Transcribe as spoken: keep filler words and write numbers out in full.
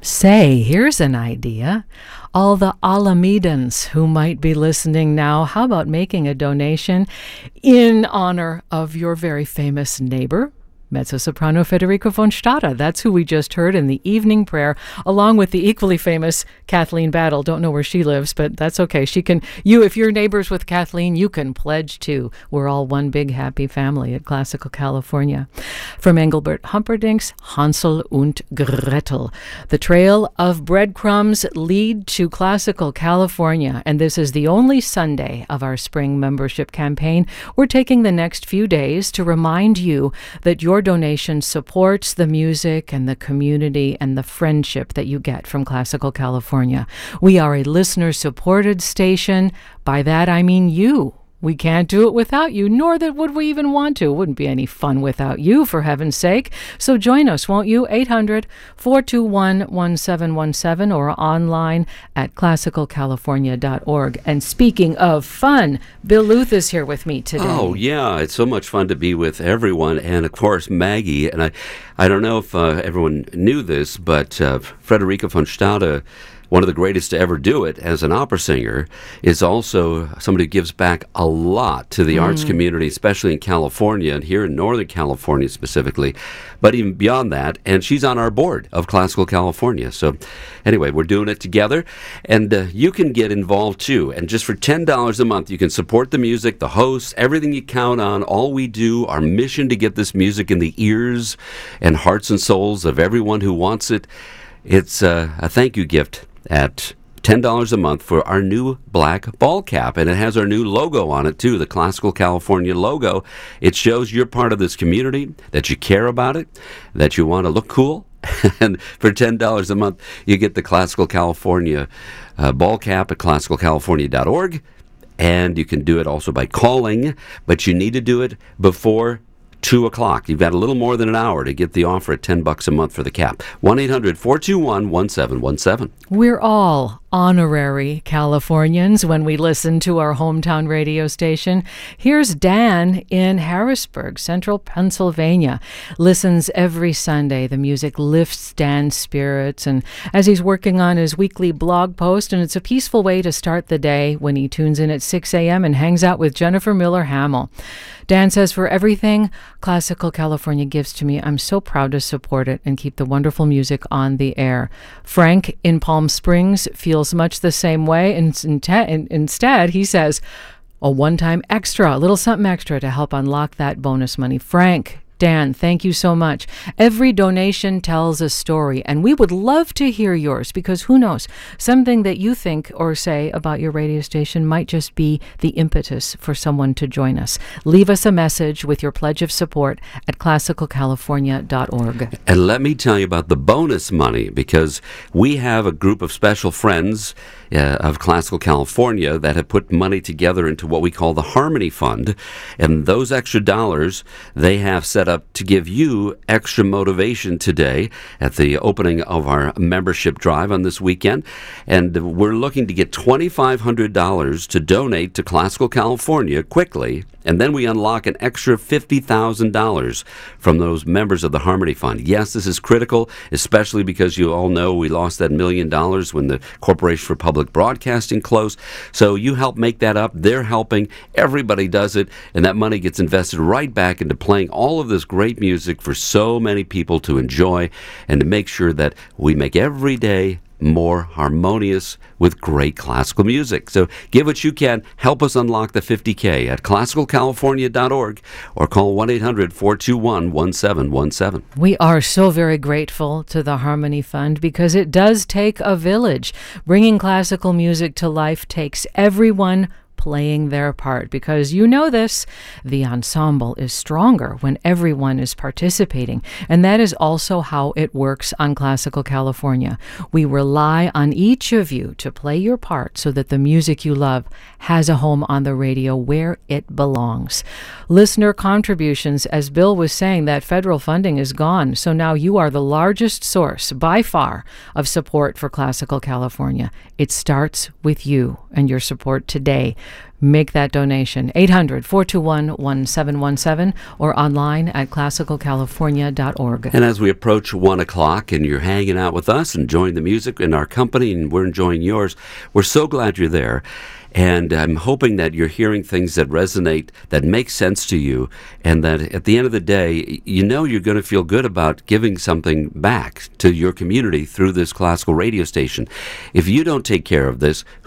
Say, here's an idea. All the Alamedans who might be listening now, how about making a donation in honor of your very famous neighbor, mezzo-soprano Federica von Stade? That's who we just heard in the evening prayer, along with the equally famous Kathleen Battle. Don't know where she lives, but that's okay. She can, you, if you're neighbors with Kathleen, you can pledge too. We're all one big happy family at Classical California. From Engelbert Humperdinck's Hansel und Gretel. The trail of breadcrumbs lead to Classical California, and this is the only Sunday of our spring membership campaign. We're taking the next few days to remind you that your donation supports the music and the community and the friendship that you get from Classical California. We are a listener-supported station. By that, I mean you. We can't do it without you, nor that would we even want to. It wouldn't be any fun without you, for heaven's sake. So join us, won't you? eight hundred, four two one, one seven one seven or online at classical california dot org. And speaking of fun, Bill Luth is here with me today. Oh, yeah. It's so much fun to be with everyone. And, of course, Maggie. And I, I don't know if uh, everyone knew this, but uh, Federica von Stade, one of the greatest to ever do it as an opera singer, is also somebody who gives back a lot to the mm. arts community, especially in California and here in Northern California specifically, but even beyond that. And she's on our board of Classical California. So anyway, we're doing it together, and uh, you can get involved too. And just for ten dollars a month, you can support the music, the hosts, everything you count on, all we do, our mission to get this music in the ears and hearts and souls of everyone who wants it. It's uh, a thank you gift at ten dollars a month for our new black ball cap. And it has our new logo on it, too, the Classical California logo. It shows you're part of this community, that you care about it, that you want to look cool. And for ten dollars a month, you get the Classical California uh, ball cap at classical california dot org. And you can do it also by calling, but you need to do it before two o'clock. You've got a little more than an hour to get the offer at ten bucks a month for the cap. one eight hundred, four two one, one seven one seven. We're all honorary Californians when we listen to our hometown radio station. Here's Dan in Harrisburg, Central Pennsylvania. Listens every Sunday. The music lifts Dan's spirits, and as he's working on his weekly blog post, and it's a peaceful way to start the day when he tunes in at six a.m. and hangs out with Jennifer Miller Hamill. Dan says, for everything Classical California gives to me, I'm so proud to support it and keep the wonderful music on the air. Frank in Palm Springs feels much the same way. And instead, he says, a one-time extra, a little something extra to help unlock that bonus money. Frank, Dan, thank you so much. Every donation tells a story, and we would love to hear yours, because who knows, something that you think or say about your radio station might just be the impetus for someone to join us. Leave us a message with your pledge of support at classical california dot org. And let me tell you about the bonus money, because we have a group of special friends uh, of Classical California that have put money together into what we call the Harmony Fund, and those extra dollars they have set up to give you extra motivation today at the opening of our membership drive on this weekend. And we're looking to get twenty-five hundred dollars to donate to Classical California quickly, and then we unlock an extra fifty thousand dollars from those members of the Harmony Fund. Yes, this is critical, especially because you all know we lost that million dollars when the Corporation for Public Broadcasting closed. So you help make that up. They're helping. Everybody does it, and that money gets invested right back into playing all of this great music for so many people to enjoy, and to make sure that we make every day more harmonious with great classical music. So give what you can. Help us unlock the fifty K at classical california dot org or call one eight hundred, four two one, one seven one seven. We are so very grateful to the Harmony Fund, because it does take a village. Bringing classical music to life takes everyone playing their part, because you know this, the ensemble is stronger when everyone is participating, and that is also how it works on Classical California. We rely on each of you to play your part so that the music you love has a home on the radio where it belongs. Listener contributions, as Bill was saying, that federal funding is gone, so now you are the largest source by far of support for Classical California. It starts with you and your support today. make that donation. eight hundred, four two one, one seven one seven or online at classical california dot org. And as we approach one o'clock and you're hanging out with us, enjoying the music in our company, and we're enjoying yours, we're so glad you're there. And I'm hoping that you're hearing things that resonate, that make sense to you, and that at the end of the day, you know you're going to feel good about giving something back to your community through this classical radio station. If you don't take care of this,